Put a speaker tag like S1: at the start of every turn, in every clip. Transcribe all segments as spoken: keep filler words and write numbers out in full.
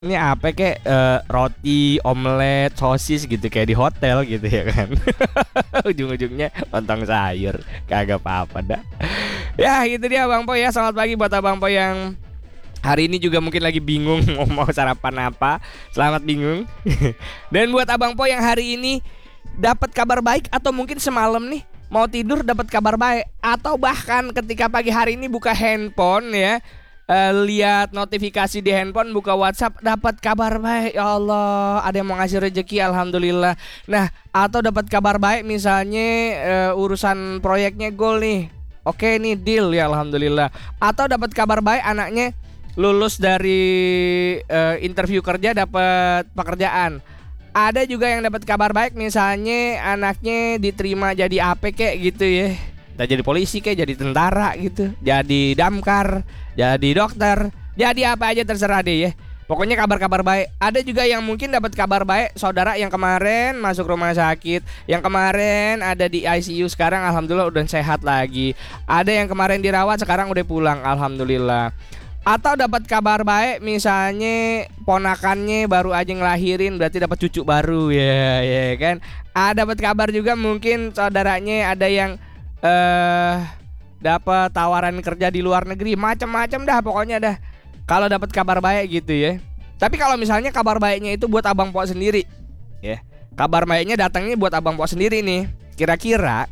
S1: Ini apa kek, eee, roti, omelet, sosis gitu kayak di hotel gitu ya kan. Ujung-ujungnya lontong sayur, kagak apa-apa dah. Ya itu dia Bang Po ya, selamat pagi buat Abang Po yang hari ini juga mungkin lagi bingung mau mau sarapan apa. Selamat bingung. Dan buat Abang Po yang hari ini dapat kabar baik atau mungkin semalam nih mau tidur dapat kabar baik, atau bahkan ketika pagi hari ini buka handphone ya, eh, lihat notifikasi di handphone, buka WhatsApp dapat kabar baik, ya Allah ada yang mau ngasih rezeki, alhamdulillah. Nah, atau dapat kabar baik misalnya eh, urusan proyeknya goal nih, oke nih deal ya alhamdulillah. Atau dapat kabar baik anaknya lulus dari eh, interview kerja, dapat pekerjaan. Ada juga yang dapat kabar baik misalnya anaknya diterima jadi apa kek gitu ya. Entah jadi polisi kek, jadi tentara gitu, jadi damkar, jadi dokter, jadi apa aja terserah deh ya. Pokoknya kabar-kabar baik. Ada juga yang mungkin dapat kabar baik, saudara yang kemarin masuk rumah sakit, yang kemarin ada di I C U sekarang alhamdulillah udah sehat lagi. Ada yang kemarin dirawat sekarang udah pulang alhamdulillah. Atau dapat kabar baik misalnya ponakannya baru aja ngelahirin, berarti dapat cucu baru ya, ya kan. Ada dapat kabar juga mungkin saudaranya ada yang eh dapat tawaran kerja di luar negeri, macam-macam dah pokoknya dah. Kalau dapat kabar baik gitu ya. Tapi kalau misalnya kabar baiknya itu buat Abang Po sendiri ya. Kabar baiknya datangnya buat Abang Po sendiri nih. Kira-kira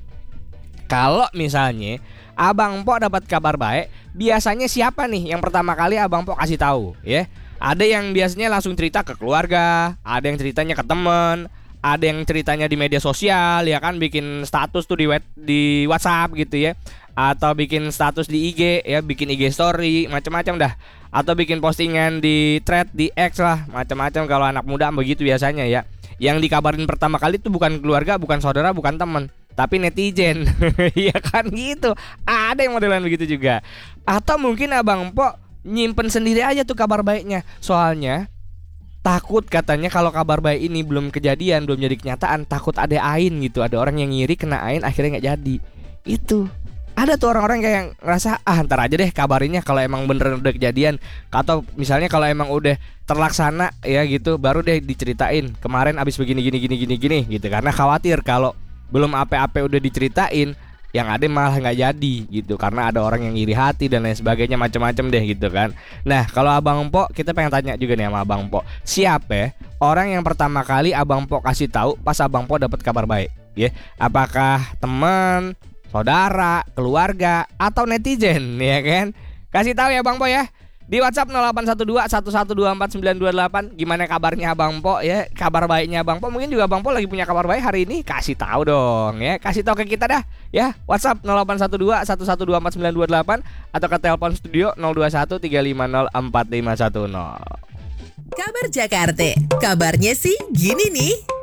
S1: kalau misalnya Abang Po dapat kabar baik, biasanya siapa nih yang pertama kali Abang Po kasih tahu ya? Ada yang biasanya langsung cerita ke keluarga, ada yang ceritanya ke temen, ada yang ceritanya di media sosial ya kan, bikin status tuh di web, di WhatsApp gitu ya, atau bikin status di I G ya, bikin I G story, macam-macam dah. Atau bikin postingan di thread, di X lah, macam-macam. Kalau anak muda begitu biasanya ya. Yang dikabarin pertama kali tuh bukan keluarga, bukan saudara, bukan teman, tapi netizen. Iya kan gitu. Ada yang modelan begitu juga. Atau mungkin Abang Po nyimpen sendiri aja tuh kabar baiknya. Soalnya takut katanya kalau kabar baik ini belum kejadian, belum jadi kenyataan, takut ada ain gitu. Ada orang yang ngiri kena ain akhirnya nggak jadi. Itu ada tuh orang-orang kayak yang ngerasa ah ntar aja deh kabarinnya kalau emang beneran udah kejadian. Atau misalnya kalau emang udah terlaksana ya gitu, baru deh diceritain kemarin abis begini gini gini gini gini gitu. Karena khawatir kalau belum apa-apa udah diceritain, yang ada malah nggak jadi gitu, karena ada orang yang iri hati dan lain sebagainya, macam-macam deh gitu kan. Nah kalau Abang Po, kita pengen tanya juga nih sama Abang Po, siapa orang yang pertama kali Abang Po kasih tahu pas Abang Po dapat kabar baik ya? Apakah teman, saudara, keluarga, atau netizen ya kan? Kasih tahu ya Bang Po ya di WhatsApp nol delapan satu dua satu satu dua empat sembilan dua delapan. Gimana kabarnya Abang Po ya? Kabar baiknya Abang Po. Mungkin juga Abang Po lagi punya kabar baik hari ini. Kasih tahu dong ya. Kasih tahu ke kita dah ya. WhatsApp nol delapan satu dua satu satu dua empat sembilan dua delapan atau ke telepon studio nol dua satu tiga lima nol empat lima satu nol.
S2: Kabar Jakarta. Kabarnya sih gini nih.